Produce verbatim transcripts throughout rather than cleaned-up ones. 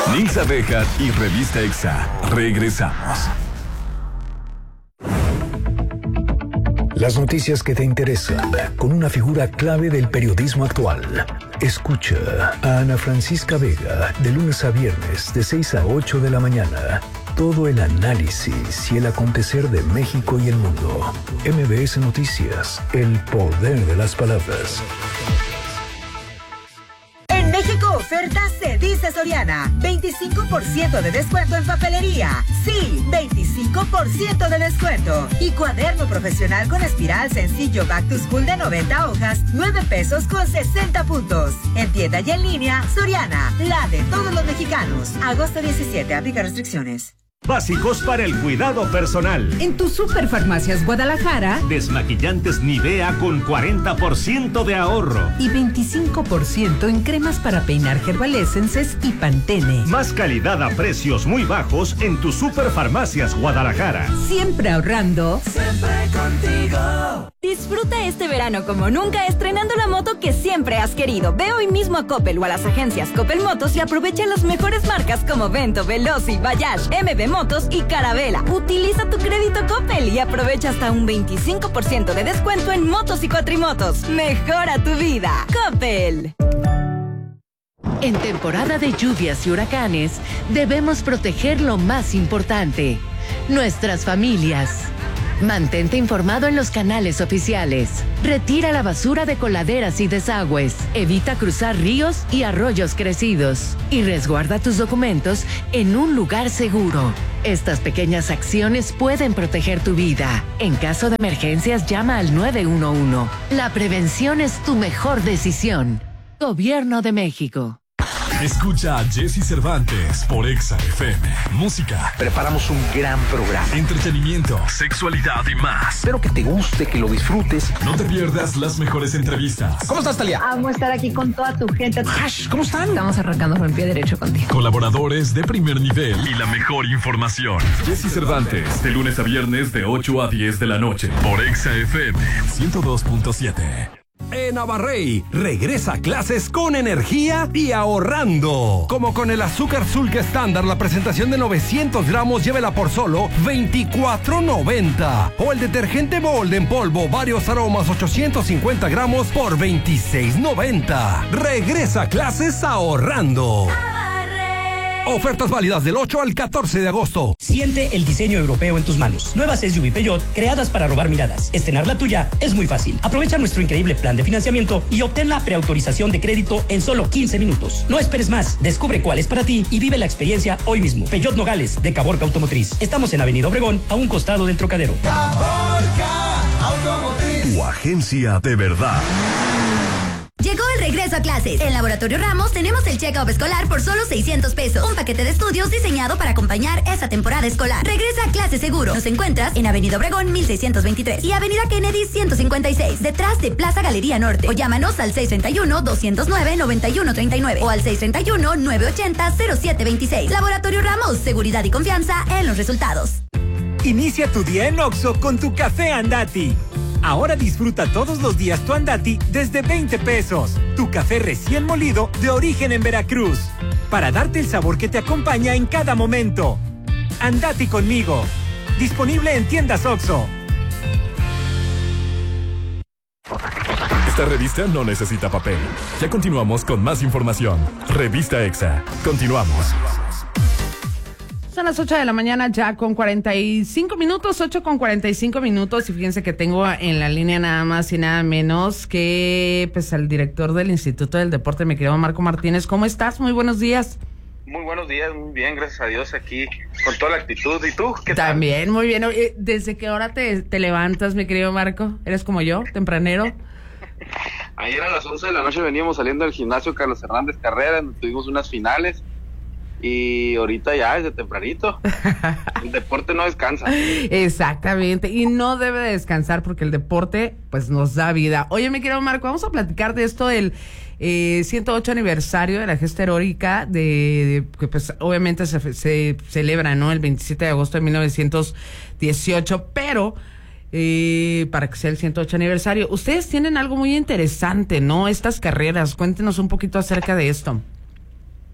Nils Abejas y Revista Exa. Regresamos. Las noticias que te interesan, con una figura clave del periodismo actual. Escucha a Ana Francisca Vega, de lunes a viernes, de seis a ocho de la mañana. Todo el análisis y el acontecer de México y el mundo. M B S Noticias, el poder de las palabras. En México oferta se dice Soriana. veinticinco por ciento de descuento en papelería. Sí, veinticinco por ciento de descuento. Y cuaderno profesional con espiral sencillo Back to School de noventa hojas, nueve pesos con sesenta puntos. En tienda y en línea, Soriana, la de todos los mexicanos. Agosto diecisiete, aplica restricciones. Básicos para el cuidado personal. En tu Superfarmacias Guadalajara, desmaquillantes Nivea con cuarenta por ciento de ahorro. Y veinticinco por ciento en cremas para peinar Herbal Essences y Pantene. Más calidad a precios muy bajos en tu Superfarmacias Guadalajara. Siempre ahorrando. Siempre contigo. Disfruta este verano como nunca estrenando la moto que siempre has querido. Ve hoy mismo a Coppel o a las agencias Coppel Motos y aprovecha las mejores marcas como Vento, Veloci, Bayash, M B Motos y Carabela. Utiliza tu crédito Coppel y aprovecha hasta un veinticinco por ciento de descuento en motos y cuatrimotos. Mejora tu vida. Coppel. En temporada de lluvias y huracanes, debemos proteger lo más importante: nuestras familias. Mantente informado en los canales oficiales. Retira la basura de coladeras y desagües. Evita cruzar ríos y arroyos crecidos. Y resguarda tus documentos en un lugar seguro. Estas pequeñas acciones pueden proteger tu vida. En caso de emergencias, llama al nueve uno uno. La prevención es tu mejor decisión. Gobierno de México. Escucha a Jesse Cervantes por Exa F M. Música. Preparamos un gran programa. Entretenimiento, sexualidad y más. Espero que te guste, que lo disfrutes. No te pierdas las mejores entrevistas. ¿Cómo estás, Talia? Amo estar aquí con toda tu gente. Ash, ¿cómo están? Estamos arrancando con el pie derecho contigo. Colaboradores de primer nivel y la mejor información. Jesse Cervantes, de lunes a viernes de ocho a diez de la noche. Por Exa F M ciento dos punto siete. En Abarrey, regresa a clases con energía y ahorrando. Como con el azúcar Sulca estándar, la presentación de novecientos gramos, llévela por solo veinticuatro noventa. O el detergente Bold en polvo, varios aromas, ochocientos cincuenta gramos por veintiséis noventa. Regresa a clases ahorrando. Ofertas válidas del ocho al catorce de agosto. Siente el diseño europeo en tus manos. Nuevas S U V Peugeot creadas para robar miradas. Estrenar la tuya es muy fácil. Aprovecha nuestro increíble plan de financiamiento y obtén la preautorización de crédito en solo quince minutos. No esperes más. Descubre cuál es para ti y vive la experiencia hoy mismo. Peugeot Nogales, de Caborca Automotriz. Estamos en Avenida Obregón, a un costado del Trocadero. Caborca Automotriz. Tu agencia de verdad. Llegó el regreso a clases. En Laboratorio Ramos tenemos el check-up escolar por solo seiscientos pesos. Un paquete de estudios diseñado para acompañar esta temporada escolar. Regresa a clases seguro. Nos encuentras en Avenida Obregón mil seiscientos veintitrés y Avenida Kennedy ciento cincuenta y seis, detrás de Plaza Galería Norte. O llámanos al seis tres uno, dos cero nueve, nueve uno tres nueve o al seis tres uno, nueve ocho cero, cero siete dos seis. Laboratorio Ramos, seguridad y confianza en los resultados. Inicia tu día en Oxxo con tu café Andati. Ahora disfruta todos los días tu Andati desde veinte pesos. Tu café recién molido de origen en Veracruz. Para darte el sabor que te acompaña en cada momento. Andati conmigo. Disponible en tiendas Oxxo. Esta revista no necesita papel. Ya continuamos con más información. Revista Exa. Continuamos. Son las ocho de la mañana ya con cuarenta y cinco minutos, ocho con cuarenta y cinco minutos, y fíjense que tengo en la línea nada más y nada menos que pues al director del Instituto del Deporte, mi querido Marco Martínez. ¿Cómo estás? Muy buenos días. Muy buenos días, muy bien, gracias a Dios aquí con toda la actitud. ¿Y tú? ¿Qué tal? También, muy bien. ¿Desde qué hora te, te levantas, mi querido Marco? ¿Eres como yo, tempranero? Ayer a las once de la noche veníamos saliendo del gimnasio Carlos Hernández Carrera, tuvimos unas finales. Y ahorita ya desde tempranito. El deporte no descansa. Exactamente, y no debe de descansar porque el deporte pues nos da vida. Oye, mi querido Marco, vamos a platicar de esto del eh, ciento ocho aniversario de la gesta heroica de, de que pues obviamente se, se celebra, ¿no? El veintisiete de agosto de mil novecientos dieciocho, pero eh, para que sea el ciento ocho aniversario, ustedes tienen algo muy interesante, ¿no? Estas carreras, cuéntenos un poquito acerca de esto.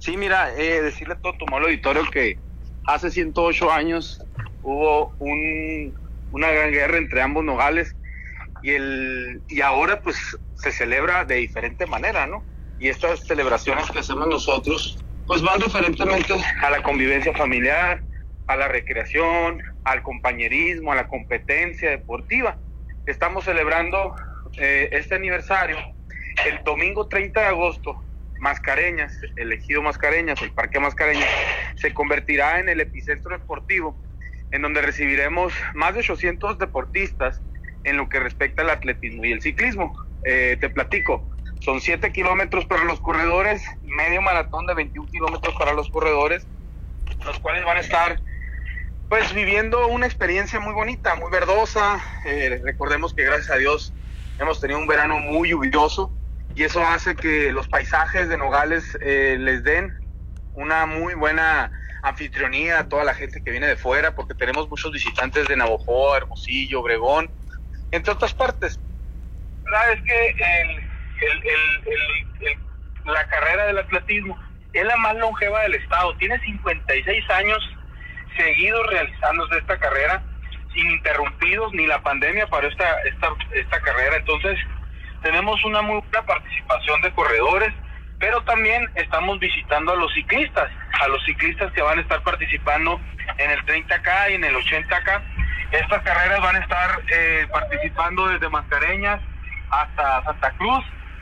Sí, mira, eh, decirle a todo tu mal auditorio que hace ciento ocho años hubo un, una gran guerra entre ambos nogales y el y ahora pues se celebra de diferente manera, ¿no? Y estas celebraciones que hacemos nosotros pues van referentemente a la convivencia familiar, a la recreación, al compañerismo, a la competencia deportiva. Estamos celebrando eh, este aniversario el domingo treinta de agosto. Mascareñas, el ejido Mascareñas, el Parque Mascareñas, se convertirá en el epicentro deportivo, en donde recibiremos más de ochocientos deportistas en lo que respecta al atletismo y el ciclismo. Eh, te platico, son siete kilómetros para los corredores, medio maratón de veintiún kilómetros para los corredores, los cuales van a estar pues viviendo una experiencia muy bonita, muy verdosa. Eh, recordemos que gracias a Dios hemos tenido un verano muy lluvioso, y eso hace que los paisajes de Nogales eh, les den una muy buena anfitrionía a toda la gente que viene de fuera, porque tenemos muchos visitantes de Navojoa, Hermosillo, Obregón, entre otras partes. La verdad es que el, el, el, el, el, la carrera del atletismo es la más longeva del estado. Tiene cincuenta y seis años seguidos realizándose esta carrera, ininterrumpidos, ni la pandemia paró esta, esta, esta carrera. Entonces tenemos una muy buena participación de corredores, pero también estamos visitando a los ciclistas, a los ciclistas que van a estar participando en el treinta K y en el ochenta K. Estas carreras van a estar eh, participando desde Mascareñas hasta Santa Cruz.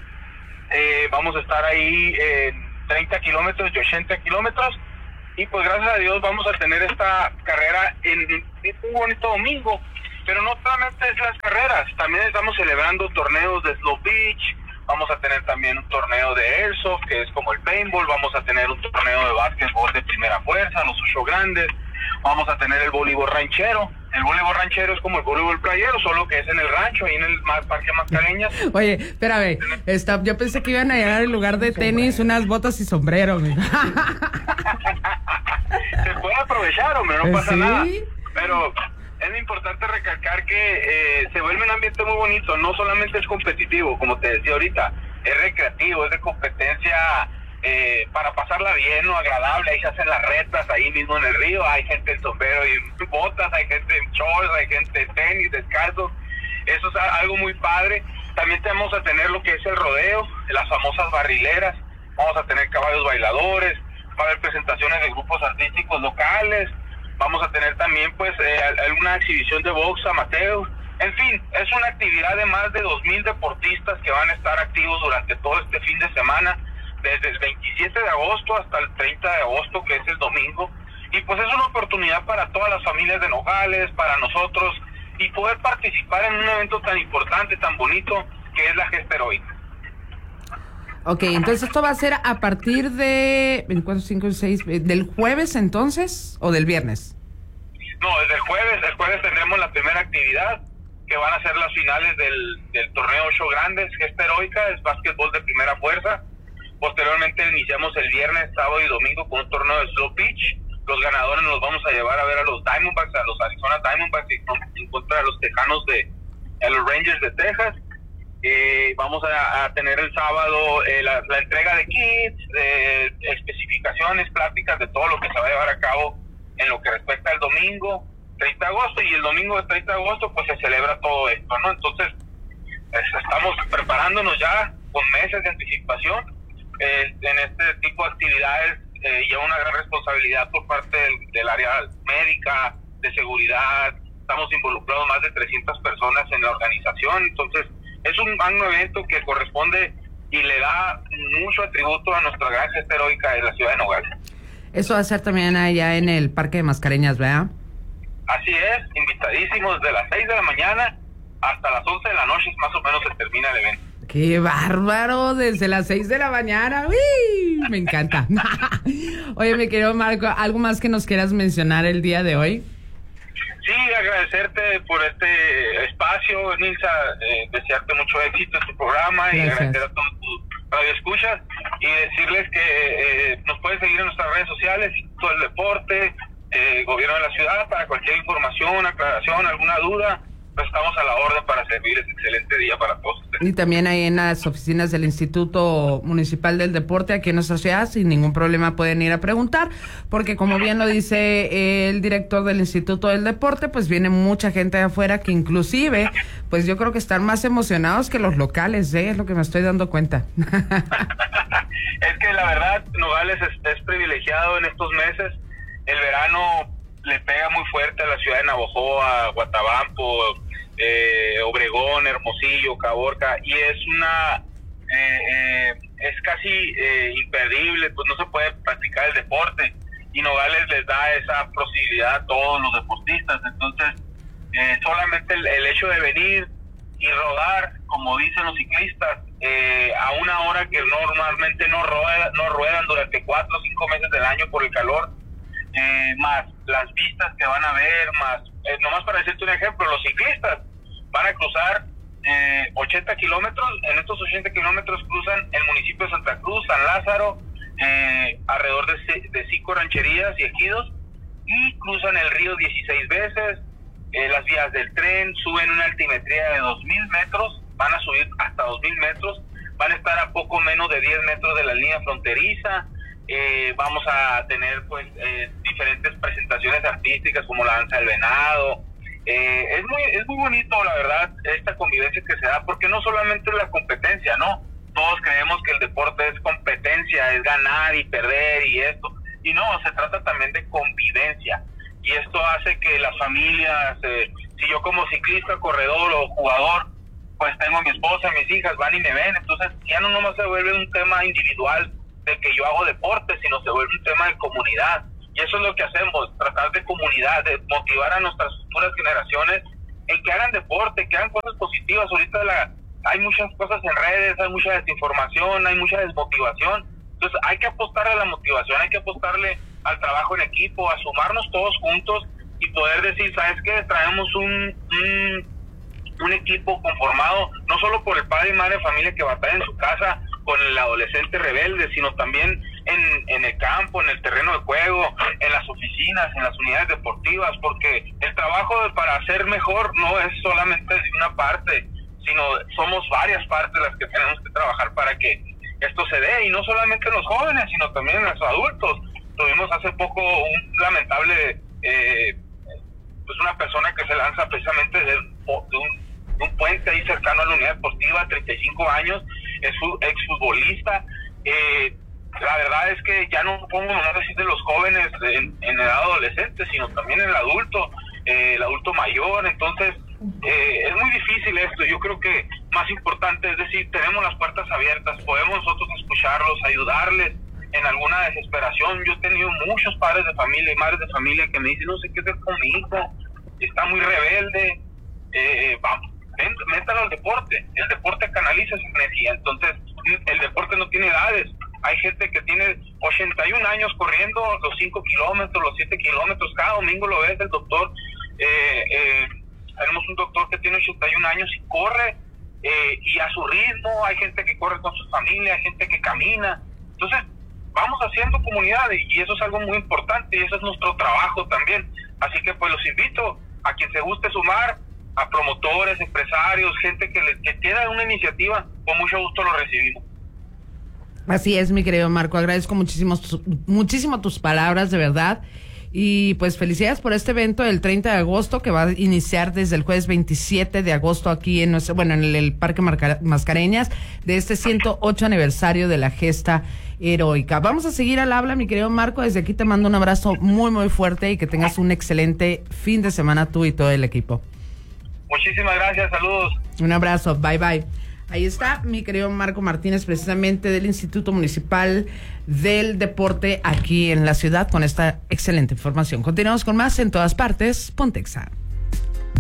Eh, vamos a estar ahí en treinta kilómetros y ochenta kilómetros. Y pues gracias a Dios vamos a tener esta carrera en, en un bonito domingo. Pero no solamente es las carreras, también estamos celebrando torneos de slow pitch, vamos a tener también un torneo de airsoft, que es como el paintball, vamos a tener un torneo de básquetbol de primera fuerza, los ocho grandes, vamos a tener el voleibol ranchero. El voleibol ranchero es como el voleibol playero, solo que es en el rancho, ahí en el Parque Mascareñas. Oye, espérame, está, yo pensé que iban a llegar en lugar de tenis unas botas y sombrero. Se puede aprovechar, hombre, no pasa ¿Sí? nada, pero es importante recalcar que eh, se vuelve un ambiente muy bonito. No solamente es competitivo, como te decía ahorita, es recreativo, es de competencia eh, para pasarla bien o agradable. Ahí se hacen las retas, ahí mismo en el río, hay gente en sombrero y botas, hay gente en shorts, hay gente en tenis, descalzo. Eso es algo muy padre. También vamos a tener lo que es el rodeo, las famosas barrileras, vamos a tener caballos bailadores, va a haber presentaciones de grupos artísticos locales. Vamos a tener también pues eh, alguna exhibición de box amateur. En fin, es una actividad de más de dos mil deportistas que van a estar activos durante todo este fin de semana, desde el veintisiete de agosto hasta el treinta de agosto, que es el domingo. Y pues es una oportunidad para todas las familias de Nogales, para nosotros, y poder participar en un evento tan importante, tan bonito, que es la Gesta Heroica. Ok, entonces esto va a ser a partir de veinticuatro, cinco, seis, del jueves entonces, o del viernes. No, desde el jueves, el jueves tendremos la primera actividad, que van a ser las finales del, del torneo ocho grandes, Gesta Heroica, es básquetbol de primera fuerza. Posteriormente iniciamos el viernes, sábado y domingo con un torneo de slow pitch. Los ganadores nos vamos a llevar a ver a los Diamondbacks, a los Arizona Diamondbacks, en contra de los Tejanos de, de los Rangers de Texas. Eh, vamos a, a tener el sábado eh, la, la entrega de kits, de especificaciones, pláticas de todo lo que se va a llevar a cabo en lo que respecta al domingo treinta de agosto, y el domingo de treinta de agosto pues se celebra todo esto, ¿no? Entonces pues, estamos preparándonos ya con meses de anticipación eh, en este tipo de actividades. Eh, lleva una gran responsabilidad por parte del, del área médica, de seguridad. Estamos involucrados más de trescientas personas en la organización, entonces es un magno evento que corresponde y le da mucho atributo a nuestra gran gesta heroica de la ciudad de Nogales. Eso va a ser también allá en el Parque de Mascareñas, ¿verdad? Así es, invitadísimos desde las seis de la mañana hasta las once de la noche, más o menos se termina el evento. ¡Qué bárbaro! Desde las seis de la mañana. ¡Uy! Me encanta. Oye, mi querido Marco, ¿algo más que nos quieras mencionar el día de hoy? Sí, agradecerte por este espacio, Nilsa, eh, desearte mucho éxito en tu programa. Gracias. Y agradecer a todos tus radioescuchas y decirles que eh, nos pueden seguir en nuestras redes sociales, todo el deporte, eh, gobierno de la ciudad, para cualquier información, aclaración, alguna duda, pues estamos a la orden para servirles. Excelente día para todos ustedes. deporte. Y también ahí en las oficinas del Instituto Municipal del Deporte, aquí en nuestra ciudad, sin ningún problema pueden ir a preguntar, porque como bien lo dice el director del Instituto del Deporte, pues viene mucha gente de afuera que inclusive, pues yo creo que están más emocionados que los locales, ¿eh? Es lo que me estoy dando cuenta. Es que la verdad, Nogales es, es privilegiado en estos meses. El verano le pega muy fuerte a la ciudad de Navojoa, Guatabampo, eh, Obregón, Hermosillo, Caborca, y es una eh, eh, es casi eh, imperdible, pues no se puede practicar el deporte, y Nogales les da esa posibilidad a todos los deportistas. Entonces eh, solamente el, el hecho de venir y rodar, como dicen los ciclistas, eh, a una hora que normalmente no ruedan, no ruedan durante cuatro o cinco meses del año por el calor, eh, más las vistas que van a ver, más, eh, nomás para decirte un ejemplo, los ciclistas van a cruzar eh, ochenta kilómetros. En estos ochenta kilómetros cruzan el municipio de Santa Cruz, San Lázaro, eh, alrededor de, de cinco rancherías y ejidos, y cruzan el río dieciséis veces, eh, las vías del tren, suben una altimetría de dos mil metros, van a subir hasta dos mil metros, van a estar a poco menos de diez metros de la línea fronteriza. Eh, vamos a tener pues eh, diferentes presentaciones artísticas como la danza del venado. Eh, es muy es muy bonito, la verdad, esta convivencia que se da, porque no solamente es la competencia, ¿no? Todos creemos que el deporte es competencia, es ganar y perder y esto, y no, se trata también de convivencia, y esto hace que las familias, eh, si yo como ciclista, corredor o jugador, pues tengo a mi esposa, mis hijas, van y me ven, entonces ya no nomás se vuelve un tema individual de que yo hago deporte, sino se vuelve un tema de comunidad. Y eso es lo que hacemos, tratar de comunidad, de motivar a nuestras futuras generaciones en que hagan deporte, que hagan cosas positivas. Ahorita la, hay muchas cosas en redes, hay mucha desinformación, hay mucha desmotivación. Entonces hay que apostarle a la motivación, hay que apostarle al trabajo en equipo, a sumarnos todos juntos y poder decir, ¿sabes qué? Traemos un, un, un equipo conformado, no solo por el padre y madre de familia que batalla en su casa con el adolescente rebelde, sino también en, en el campo, en el terreno de juego, en las oficinas, en las unidades deportivas, porque el trabajo para ser mejor no es solamente de una parte, sino somos varias partes las que tenemos que trabajar para que esto se dé, y no solamente en los jóvenes, sino también en los adultos. Tuvimos hace poco un lamentable, eh, pues una persona que se lanza precisamente de, de, un, de un puente ahí cercano a la unidad deportiva, treinta y cinco años, es exfutbolista. Eh, la verdad es que ya no pongo nomás decir de los jóvenes en, en edad adolescente, sino también en el adulto, eh, el adulto mayor. Entonces eh, es muy difícil esto. Yo creo que más importante es decir, tenemos las puertas abiertas, podemos nosotros escucharlos, ayudarles en alguna desesperación. Yo he tenido muchos padres de familia y madres de familia que me dicen, no sé qué hacer con mi hijo, está muy rebelde, eh, vamos, métalo al deporte. El deporte canaliza esa energía. Entonces el deporte no tiene edades. Hay gente que tiene ochenta y un años corriendo los cinco kilómetros, los siete kilómetros, cada domingo lo ves el doctor. Eh, eh, tenemos un doctor que tiene ochenta y un años y corre eh, y a su ritmo. Hay gente que corre con su familia, hay gente que camina. Entonces vamos haciendo comunidad, y eso es algo muy importante, y eso es nuestro trabajo también. Así que pues los invito a quien se guste sumar, a promotores, empresarios, gente que, le, que quiera una iniciativa, con mucho gusto lo recibimos. Así es, mi querido Marco, agradezco muchísimo, muchísimo tus palabras, de verdad. Y pues felicidades por este evento del treinta de agosto, que va a iniciar desde el jueves veintisiete de agosto aquí en nuestro, bueno, en el, el Parque Marca, Mascareñas, de este ciento ocho aniversario de la gesta heroica. Vamos a seguir al habla, mi querido Marco. Desde aquí te mando un abrazo muy, muy fuerte, y que tengas un excelente fin de semana tú y todo el equipo. Muchísimas gracias, saludos. Un abrazo, bye bye. Ahí está mi querido Marco Martínez, precisamente del Instituto Municipal del Deporte aquí en la ciudad, con esta excelente información. Continuamos con más en todas partes. Pontexa.